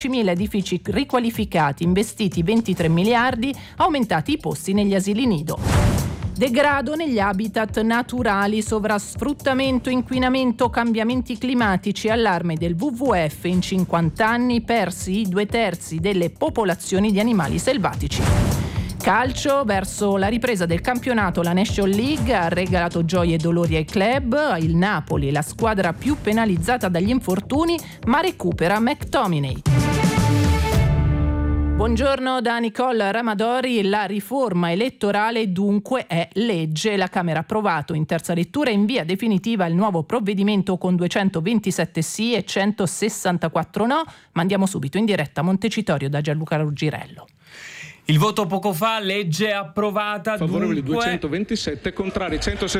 10.000 edifici riqualificati, investiti 23 miliardi, aumentati i posti negli asili nido. Degrado negli habitat naturali, sovrasfruttamento, inquinamento, cambiamenti climatici, allarme del WWF: in 50 anni persi i 2/3 delle popolazioni di animali selvatici. Calcio, verso la ripresa del campionato, la National League ha regalato gioie e dolori ai club. Il Napoli è la squadra più penalizzata dagli infortuni, ma recupera McTominay. Buongiorno da Nicole Ramadori. La riforma elettorale dunque è legge. La Camera ha approvato in terza lettura in via definitiva il nuovo provvedimento con 227 sì e 164 no. Ma andiamo subito in diretta a Montecitorio da Gianluca Ruggirello. Il voto poco fa, legge approvata. Favorevoli 227, contrari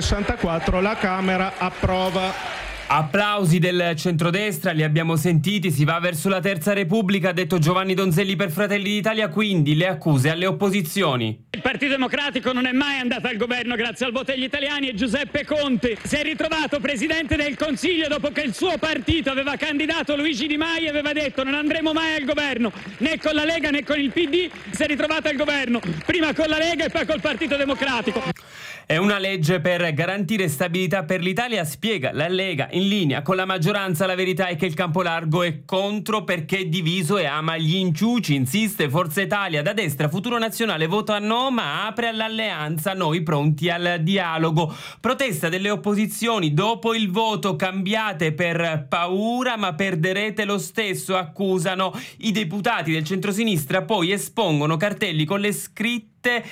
164, la Camera approva. Applausi del centrodestra, li abbiamo sentiti, si va verso la terza Repubblica, ha detto Giovanni Donzelli per Fratelli d'Italia, quindi le accuse alle opposizioni. Il Partito Democratico non è mai andato al governo grazie al voto degli italiani e Giuseppe Conte si è ritrovato Presidente del Consiglio dopo che il suo partito aveva candidato Luigi Di Maio e aveva detto non andremo mai al governo, né con la Lega né con il PD, si è ritrovato al governo, prima con la Lega e poi col Partito Democratico. È una legge per garantire stabilità per l'Italia, spiega la Lega, in linea con la maggioranza. La verità è che il campo largo è contro perché è diviso e ama gli inciuci, insiste Forza Italia. Da destra Futuro Nazionale vota no ma apre all'alleanza, noi pronti al dialogo. Protesta delle opposizioni dopo il voto: cambiate per paura ma perderete lo stesso, accusano. I deputati del centrosinistra poi espongono cartelli con le scritte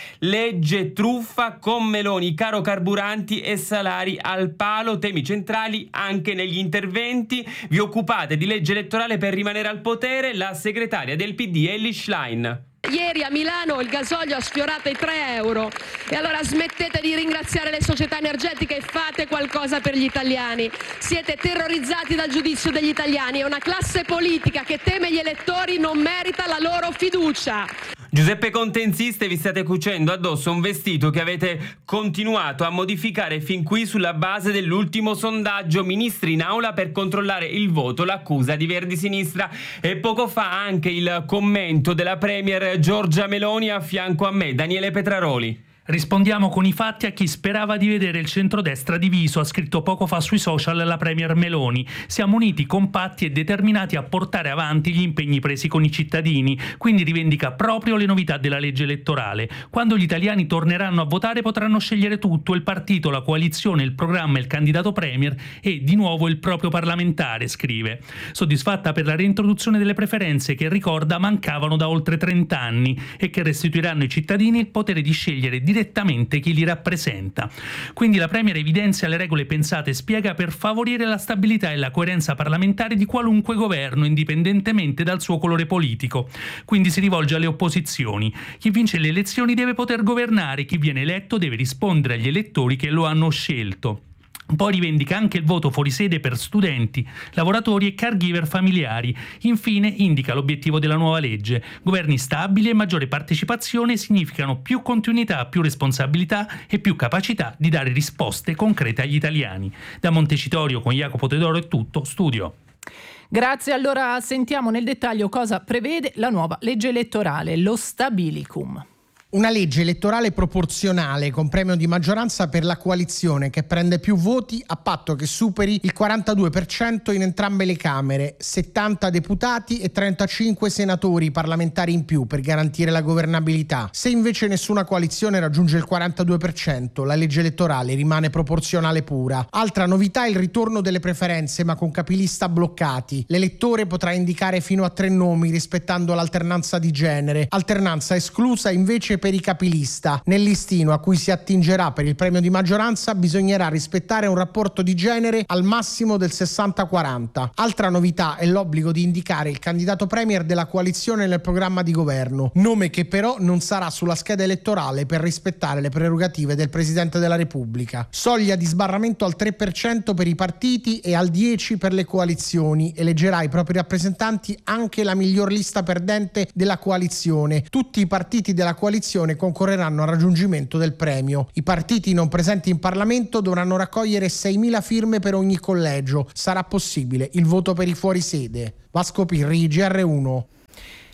legge truffa con Meloni, caro carburanti e salari al palo, temi centrali anche negli interventi. Vi occupate di legge elettorale per rimanere al potere, la segretaria del PD Elly Schlein. Ieri a Milano il gasolio ha sfiorato i 3 euro e allora smettete di ringraziare le società energetiche e fate qualcosa per gli italiani. Siete terrorizzati dal giudizio degli italiani e una classe politica che teme gli elettori non merita la loro fiducia. Giuseppe Conte insiste: vi state cucendo addosso un vestito che avete continuato a modificare fin qui sulla base dell'ultimo sondaggio. Ministri in aula per controllare il voto, l'accusa di Verdi Sinistra. E poco fa anche il commento della premier Giorgia Meloni. A fianco a me Daniele Petraroli. Rispondiamo con i fatti a chi sperava di vedere il centrodestra diviso, ha scritto poco fa sui social la premier Meloni. Siamo uniti, compatti e determinati a portare avanti gli impegni presi con i cittadini, quindi rivendica proprio le novità della legge elettorale. Quando gli italiani torneranno a votare potranno scegliere tutto: il partito, la coalizione, il programma, il candidato premier e di nuovo il proprio parlamentare, scrive. Soddisfatta per la reintroduzione delle preferenze che, ricorda, mancavano da oltre 30 anni e che restituiranno ai cittadini il potere di scegliere direttamente chi li rappresenta. Quindi la Premier evidenzia le regole pensate e spiega per favorire la stabilità e la coerenza parlamentare di qualunque governo, indipendentemente dal suo colore politico. Quindi si rivolge alle opposizioni. Chi vince le elezioni deve poter governare, chi viene eletto deve rispondere agli elettori che lo hanno scelto. Poi rivendica anche il voto fuori sede per studenti, lavoratori e caregiver familiari. Infine indica l'obiettivo della nuova legge: governi stabili e maggiore partecipazione significano più continuità, più responsabilità e più capacità di dare risposte concrete agli italiani. Da Montecitorio con Jacopo Teodoro è tutto, studio. Grazie, allora sentiamo nel dettaglio cosa prevede la nuova legge elettorale, lo Stabilicum. Una legge elettorale proporzionale con premio di maggioranza per la coalizione che prende più voti a patto che superi il 42% in entrambe le Camere, 70 deputati e 35 senatori parlamentari in più per garantire la governabilità. Se invece nessuna coalizione raggiunge il 42%, la legge elettorale rimane proporzionale pura. Altra novità è il ritorno delle preferenze ma con capilista bloccati. L'elettore potrà indicare fino a 3 nomi rispettando l'alternanza di genere, alternanza esclusa invece per i capilista. Nel listino a cui si attingerà per il premio di maggioranza bisognerà rispettare un rapporto di genere al massimo del 60-40. Altra novità è l'obbligo di indicare il candidato premier della coalizione nel programma di governo, nome che però non sarà sulla scheda elettorale per rispettare le prerogative del Presidente della Repubblica. Soglia di sbarramento al 3% per i partiti e al 10% per le coalizioni. Eleggerà i propri rappresentanti anche la miglior lista perdente della coalizione. Tutti i partiti della coalizione concorreranno al raggiungimento del premio. I partiti non presenti in Parlamento dovranno raccogliere 6.000 firme per ogni collegio. Sarà possibile il voto per i fuorisede. Vasco Pirri, GR1.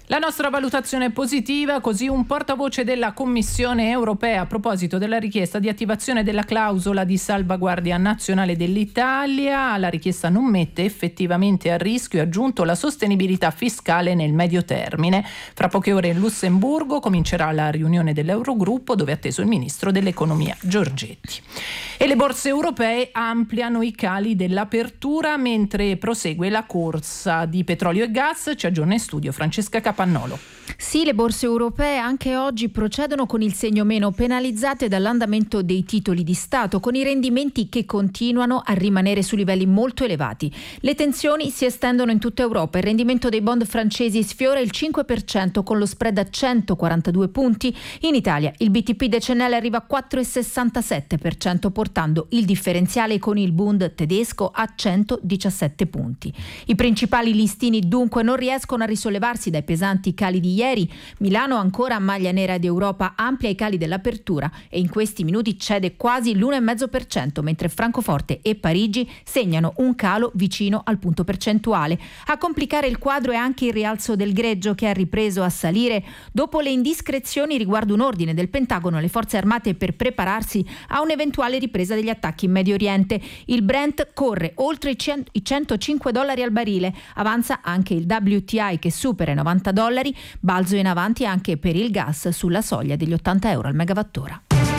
La nostra valutazione è positiva, così un portavoce della Commissione europea a proposito della richiesta di attivazione della clausola di salvaguardia nazionale dell'Italia. La richiesta non mette effettivamente a rischio, ha aggiunto, la sostenibilità fiscale nel medio termine. Fra poche ore in Lussemburgo comincerà la riunione dell'Eurogruppo, dove è atteso il ministro dell'economia Giorgetti. E le borse europee ampliano i cali dell'apertura mentre prosegue la corsa di petrolio e gas. Ci aggiorna in studio Francesca Capannolo. Sì, le borse europee anche oggi procedono con il segno meno, penalizzate dall'andamento dei titoli di Stato, con i rendimenti che continuano a rimanere su livelli molto elevati. Le tensioni si estendono in tutta Europa. Il rendimento dei bond francesi sfiora il 5% con lo spread a 142 punti. In Italia il BTP decennale arriva a 4,67%, portando il differenziale con il Bund tedesco a 117 punti. I principali listini dunque non riescono a risollevarsi dai pesanti cali di ieri. Milano, ancora maglia nera di Europa, amplia i cali dell'apertura e in questi minuti cede quasi l'1,5%, mentre Francoforte e Parigi segnano un calo vicino al punto percentuale. A complicare il quadro è anche il rialzo del greggio, che ha ripreso a salire dopo le indiscrezioni riguardo un ordine del Pentagono alle forze armate per prepararsi a un'eventuale ripresa degli attacchi in Medio Oriente. Il Brent corre oltre i $105 al barile, avanza anche il WTI che supera i $90, balzo in avanti anche per il gas sulla soglia degli €80 al megawattora.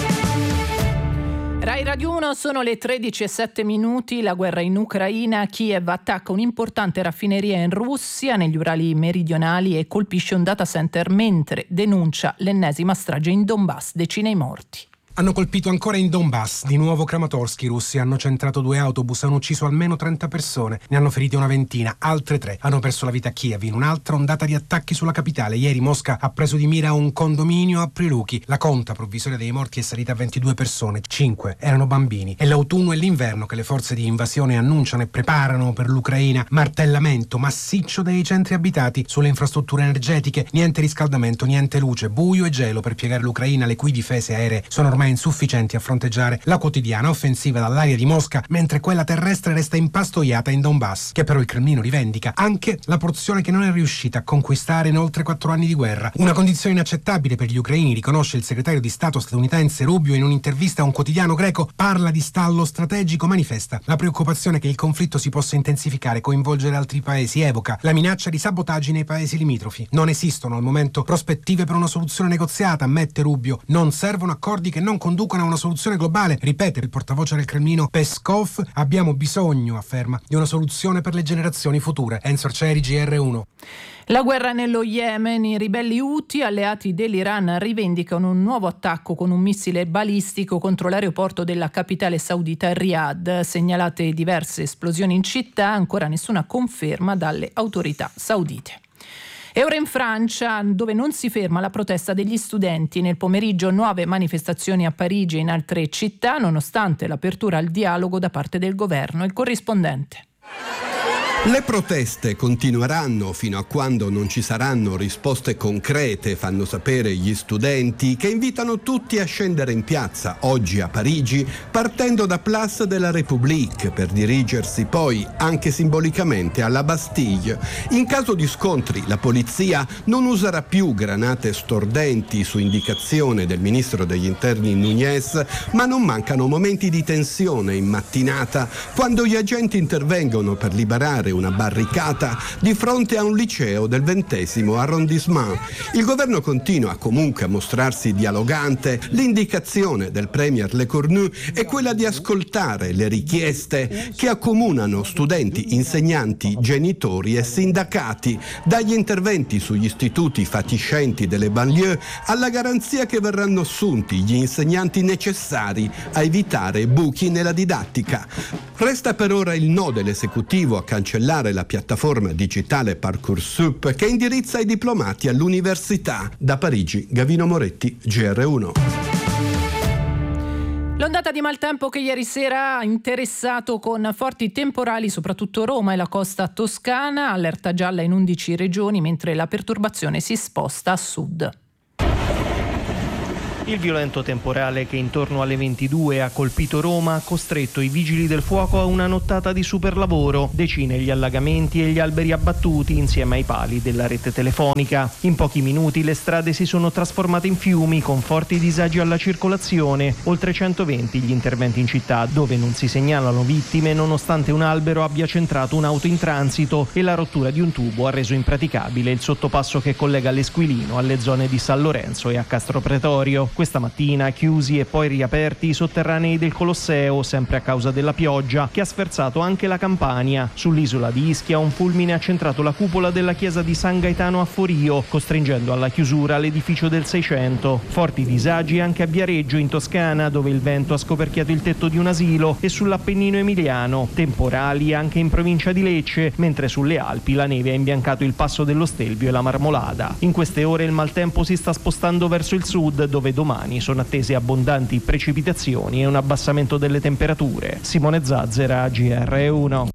Rai Radio 1, sono le 13:07. La guerra in Ucraina. Kiev attacca un'importante raffineria in Russia negli Urali meridionali e colpisce un data center, mentre denuncia l'ennesima strage in Donbass, decine i morti. Hanno colpito ancora in Donbass, di nuovo Kramatorsk. I russi hanno centrato 2 autobus, hanno ucciso almeno 30 persone, ne hanno ferite una ventina, altre 3 hanno perso la vita a Kiev in un'altra ondata di attacchi sulla capitale. Ieri Mosca ha preso di mira un condominio a Priluki. La conta provvisoria dei morti è salita a 22 persone, 5 erano bambini. È l'autunno e l'inverno che le forze di invasione annunciano e preparano per l'Ucraina. Martellamento massiccio dei centri abitati, sulle infrastrutture energetiche, niente riscaldamento, niente luce, buio e gelo per piegare l'Ucraina, le cui difese aeree sono ormai insufficienti a fronteggiare la quotidiana offensiva dall'aria di Mosca, mentre quella terrestre resta impastoiata in Donbass, che però il Cremlino rivendica anche la porzione che non è riuscita a conquistare in oltre 4 anni di guerra. Una condizione inaccettabile per gli ucraini, riconosce il segretario di Stato statunitense Rubio in un'intervista a un quotidiano greco. Parla di stallo strategico, manifesta la preoccupazione che il conflitto si possa intensificare, coinvolgere altri paesi, evoca la minaccia di sabotaggi nei paesi limitrofi. Non esistono al momento prospettive per una soluzione negoziata, ammette Rubio. Non servono accordi che non conducono a una soluzione globale, ripete il portavoce del Cremlino Peskov. Abbiamo bisogno, afferma, di una soluzione per le generazioni future. Enzo Arcieri, GR1. La guerra nello Yemen. I ribelli Houthi, alleati dell'Iran, rivendicano un nuovo attacco con un missile balistico contro l'aeroporto della capitale saudita Riyadh. Segnalate diverse esplosioni in città, ancora nessuna conferma dalle autorità saudite. E ora in Francia, dove non si ferma la protesta degli studenti. Nel pomeriggio nuove manifestazioni a Parigi e in altre città, nonostante l'apertura al dialogo da parte del governo. Il corrispondente. Le proteste continueranno fino a quando non ci saranno risposte concrete, fanno sapere gli studenti, che invitano tutti a scendere in piazza oggi a Parigi, partendo da Place de la République per dirigersi poi anche simbolicamente alla Bastille. In caso di scontri la polizia non userà più granate stordenti su indicazione del ministro degli interni Núñez, ma non mancano momenti di tensione in mattinata quando gli agenti intervengono per liberare una barricata di fronte a un liceo del 20° arrondissement. Il governo continua comunque a mostrarsi dialogante. L'indicazione del premier Lecornu è quella di ascoltare le richieste che accomunano studenti, insegnanti, genitori e sindacati, dagli interventi sugli istituti fatiscenti delle banlieue alla garanzia che verranno assunti gli insegnanti necessari a evitare buchi nella didattica. Resta per ora il no dell'esecutivo a cancellare la piattaforma digitale Parcoursup che indirizza i diplomati all'università. Da Parigi, Gavino Moretti, GR1. L'ondata di maltempo che ieri sera ha interessato con forti temporali soprattutto Roma e la costa toscana, allerta gialla in 11 regioni, mentre la perturbazione si sposta a sud. Il violento temporale che intorno alle 22 ha colpito Roma ha costretto i vigili del fuoco a una nottata di superlavoro. Decine gli allagamenti e gli alberi abbattuti insieme ai pali della rete telefonica. In pochi minuti le strade si sono trasformate in fiumi con forti disagi alla circolazione. Oltre 120 gli interventi in città, dove non si segnalano vittime nonostante un albero abbia centrato un'auto in transito e la rottura di un tubo ha reso impraticabile il sottopasso che collega l'Esquilino alle zone di San Lorenzo e a Castro Pretorio. Questa mattina chiusi e poi riaperti i sotterranei del Colosseo, sempre a causa della pioggia che ha sferzato anche la Campania. Sull'isola di Ischia un fulmine ha centrato la cupola della chiesa di San Gaetano a Forio, costringendo alla chiusura l'edificio del 600. Forti disagi anche a Viareggio in Toscana, dove il vento ha scoperchiato il tetto di un asilo, e sull'Appennino emiliano. Temporali anche in provincia di Lecce, mentre sulle Alpi la neve ha imbiancato il passo dello Stelvio e la Marmolada. In queste ore il maltempo si sta spostando verso il sud, dove domani sono attese abbondanti precipitazioni e un abbassamento delle temperature. Simone Zazzera, GR1.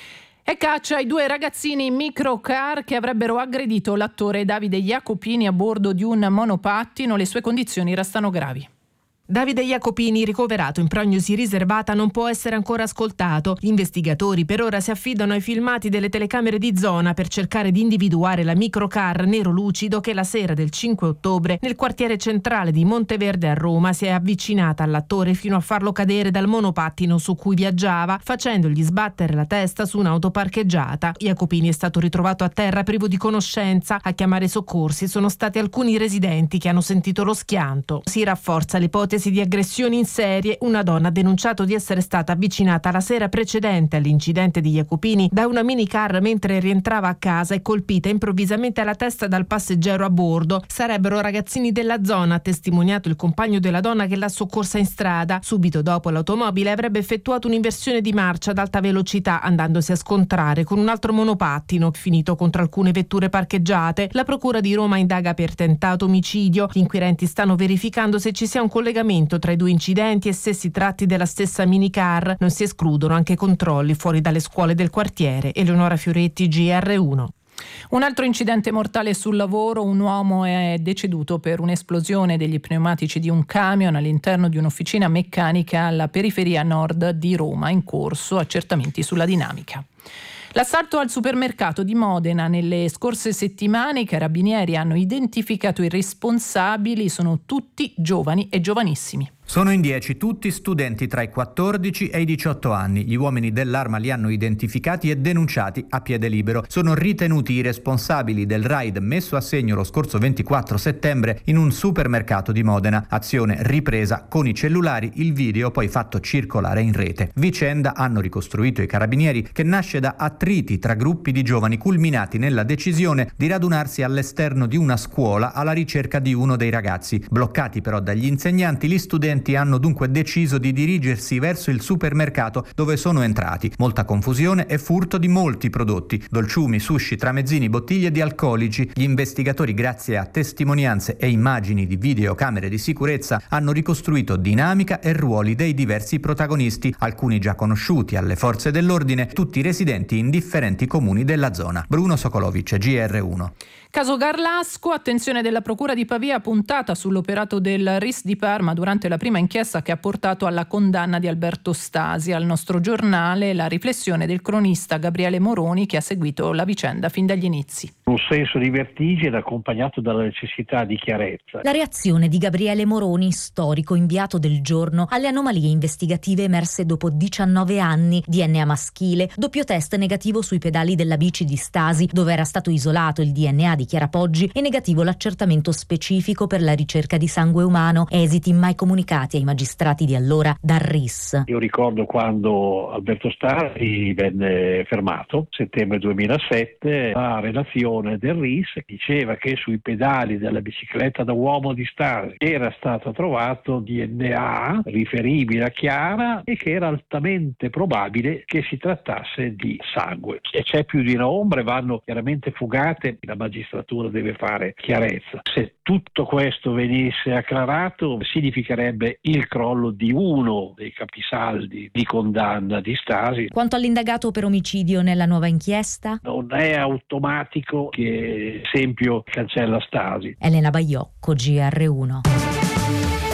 E caccia ai 2 ragazzini in microcar che avrebbero aggredito l'attore Davide Jacopini a bordo di un monopattino. Le sue condizioni restano gravi. Davide Jacopini, ricoverato in prognosi riservata, non può essere ancora ascoltato. Gli investigatori per ora si affidano ai filmati delle telecamere di zona per cercare di individuare la microcar nero lucido che la sera del 5 ottobre nel quartiere centrale di Monteverde a Roma si è avvicinata all'attore fino a farlo cadere dal monopattino su cui viaggiava, facendogli sbattere la testa su un'auto parcheggiata. Jacopini è stato ritrovato a terra privo di conoscenza. A chiamare i soccorsi sono stati alcuni residenti che hanno sentito lo schianto. Si rafforza l'ipotesi di aggressioni in serie. Una donna ha denunciato di essere stata avvicinata la sera precedente all'incidente di Jacopini da una minicar mentre rientrava a casa e colpita improvvisamente alla testa dal passeggero a bordo. Sarebbero ragazzini della zona, ha testimoniato il compagno della donna che l'ha soccorsa in strada. Subito dopo l'automobile avrebbe effettuato un'inversione di marcia ad alta velocità, andandosi a scontrare con un altro monopattino finito contro alcune vetture parcheggiate. La procura di Roma indaga per tentato omicidio. Gli inquirenti stanno verificando se ci sia un collegamento tra i 2 incidenti e se si tratti della stessa minicar. Non si escludono anche controlli fuori dalle scuole del quartiere. Eleonora Fioretti, GR1. Un altro incidente mortale sul lavoro. Un uomo è deceduto per un'esplosione degli pneumatici di un camion all'interno di un'officina meccanica alla periferia nord di Roma. In corso accertamenti sulla dinamica. L'assalto al supermercato di Modena nelle scorse settimane, i carabinieri hanno identificato i responsabili, sono tutti giovani e giovanissimi. Sono in 10, tutti studenti tra i 14 e i 18 anni. Gli uomini dell'arma li hanno identificati e denunciati a piede libero. Sono ritenuti i responsabili del raid messo a segno lo scorso 24 settembre in un supermercato di Modena. Azione ripresa con i cellulari, il video poi fatto circolare in rete. Vicenda, hanno ricostruito i carabinieri, che nasce da attriti tra gruppi di giovani culminati nella decisione di radunarsi all'esterno di una scuola alla ricerca di uno dei ragazzi. Bloccati però dagli insegnanti, gli studenti hanno dunque deciso di dirigersi verso il supermercato dove sono entrati. Molta confusione e furto di molti prodotti: dolciumi, sushi, tramezzini, bottiglie di alcolici. Gli investigatori, grazie a testimonianze e immagini di videocamere di sicurezza, hanno ricostruito dinamica e ruoli dei diversi protagonisti, alcuni già conosciuti alle forze dell'ordine, tutti residenti in differenti comuni della zona. Bruno Sokolovic, GR1. Caso Garlasco, attenzione della Procura di Pavia puntata sull'operato del RIS di Parma durante la prima inchiesta che ha portato alla condanna di Alberto Stasi. Al nostro giornale la riflessione del cronista Gabriele Moroni, che ha seguito la vicenda fin dagli inizi. Un senso di vertigine accompagnato dalla necessità di chiarezza. La reazione di Gabriele Moroni, storico inviato del Giorno, alle anomalie investigative emerse dopo 19 anni: DNA maschile, doppio test negativo sui pedali della bici di Stasi, dove era stato isolato il DNA di Chiara Poggi, e negativo l'accertamento specifico per la ricerca di sangue umano, esiti mai comunicati ai magistrati di allora dal RIS. Io ricordo quando Alberto Stasi venne fermato, settembre 2007, la relazione del RIS diceva che sui pedali della bicicletta da uomo di Stasi era stato trovato DNA riferibile a Chiara e che era altamente probabile che si trattasse di sangue. E c'è più di una ombra e vanno chiaramente fugate, la magistratura deve fare chiarezza. Se tutto questo venisse acclarato, significherebbe il crollo di uno dei capisaldi di condanna di Stasi. Quanto all'indagato per omicidio nella nuova inchiesta? Non è automatico che esempio cancella Stasi. Elena Baiocco, GR1.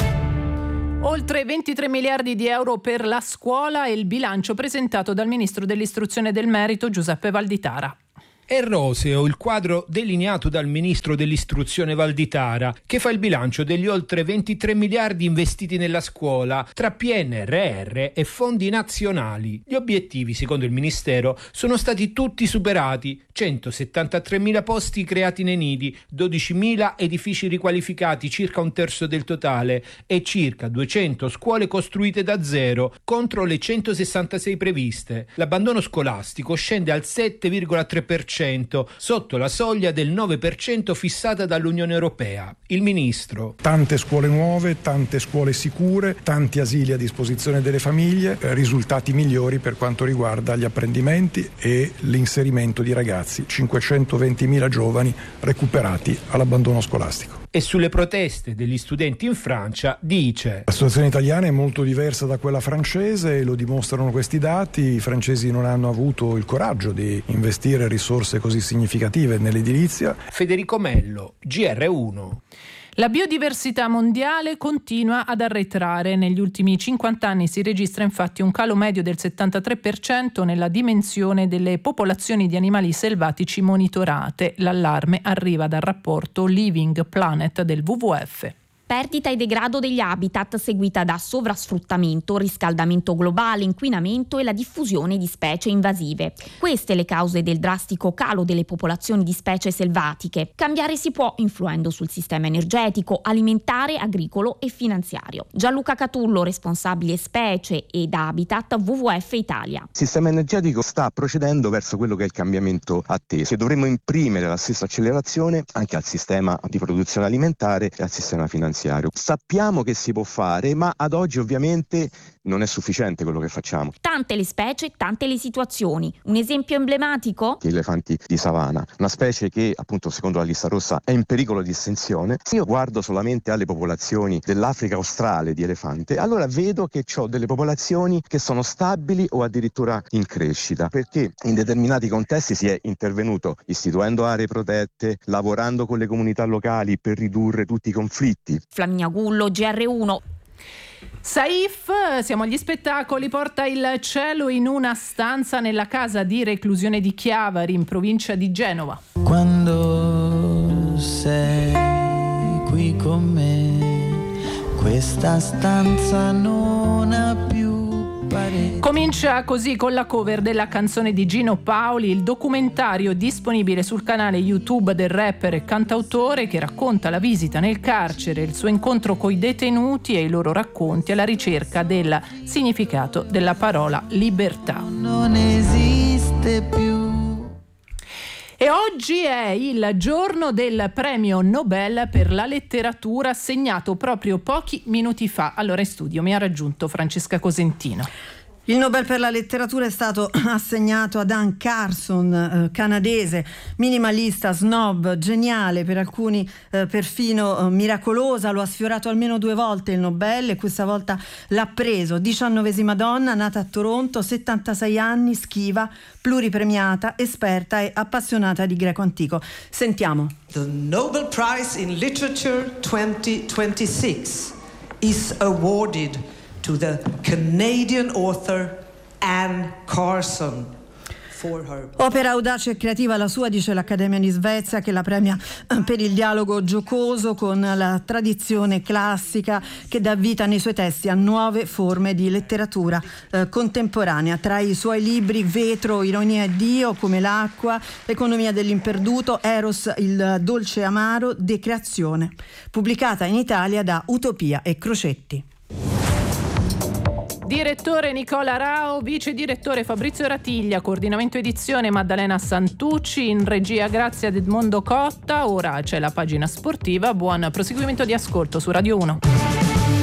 Oltre 23 miliardi di euro per la scuola e il bilancio presentato dal ministro dell'istruzione e del merito Giuseppe Valditara. È roseo il quadro delineato dal ministro dell'istruzione Valditara, che fa il bilancio degli oltre 23 miliardi investiti nella scuola tra PNRR e fondi nazionali. Gli obiettivi, secondo il ministero, sono stati tutti superati: 173.000 posti creati nei nidi, 12.000 edifici riqualificati, circa un terzo del totale, e circa 200 scuole costruite da zero contro le 166 previste. L'abbandono scolastico scende al 7,3%, sotto la soglia del 9% fissata dall'Unione Europea. Il ministro: tante scuole nuove, tante scuole sicure, tanti asili a disposizione delle famiglie, risultati migliori per quanto riguarda gli apprendimenti e l'inserimento di ragazzi, 520.000 giovani recuperati all'abbandono scolastico. E sulle proteste degli studenti in Francia dice: la situazione italiana è molto diversa da quella francese, lo dimostrano questi dati. I francesi non hanno avuto il coraggio di investire risorse così significative nell'edilizia. Federico Mello, GR1. La biodiversità mondiale continua ad arretrare. Negli ultimi 50 anni si registra infatti un calo medio del 73% nella dimensione delle popolazioni di animali selvatici monitorate. L'allarme arriva dal rapporto Living Planet del WWF. Perdita e degrado degli habitat seguita da sovrasfruttamento, riscaldamento globale, inquinamento e la diffusione di specie invasive. Queste le cause del drastico calo delle popolazioni di specie selvatiche. Cambiare si può influendo sul sistema energetico, alimentare, agricolo e finanziario. Gianluca Catullo, responsabile specie ed habitat WWF Italia. Il sistema energetico sta procedendo verso quello che è il cambiamento atteso e dovremmo imprimere la stessa accelerazione anche al sistema di produzione alimentare e al sistema finanziario. Sappiamo che si può fare, ma ad oggi ovviamente non è sufficiente quello che facciamo. Tante le specie, tante le situazioni. Un esempio emblematico? Gli elefanti di savana, una specie che appunto secondo la lista rossa è in pericolo di estinzione. Se io guardo solamente alle popolazioni dell'Africa australe di elefante, allora vedo che ho delle popolazioni che sono stabili o addirittura in crescita, perché in determinati contesti si è intervenuto istituendo aree protette, lavorando con le comunità locali per ridurre tutti i conflitti. Flaminia Gullo, GR1. Saif, siamo agli spettacoli, porta il cielo in una stanza nella casa di reclusione di Chiavari in provincia di Genova. Quando sei qui con me, questa stanza non ha più pareti. Comincia così con la cover della canzone di Gino Paoli, il documentario disponibile sul canale YouTube del rapper e cantautore che racconta la visita nel carcere, il suo incontro coi detenuti e i loro racconti alla ricerca del significato della parola libertà. Non esiste più. E oggi è il giorno del premio Nobel per la letteratura, assegnato proprio pochi minuti fa. Allora in studio mi ha raggiunto Francesca Cosentino. Il Nobel per la letteratura è stato assegnato a Dan Carson, canadese, minimalista, snob, geniale, per alcuni perfino miracolosa. Lo ha sfiorato almeno 2 volte il Nobel e questa volta l'ha preso. 19ª donna, nata a Toronto, 76 anni, schiva, pluripremiata, esperta e appassionata di greco antico. Sentiamo. The Nobel Prize in Literature 2026 is awarded to the Canadian author Anne Carson. Opera audace e creativa la sua, dice l'Accademia di Svezia, che la premia per il dialogo giocoso con la tradizione classica che dà vita nei suoi testi a nuove forme di letteratura contemporanea. Tra i suoi libri Vetro, Ironia e Dio, Come l'acqua, Economia dell'imperduto, Eros, il dolce amaro, Decreazione, pubblicata in Italia da Utopia e Crocetti. Direttore Nicola Rao, vice direttore Fabrizio Ratiglia, coordinamento edizione Maddalena Santucci, in regia grazie ad Edmondo Cotta. Ora c'è la pagina sportiva. Buon proseguimento di ascolto su Radio 1.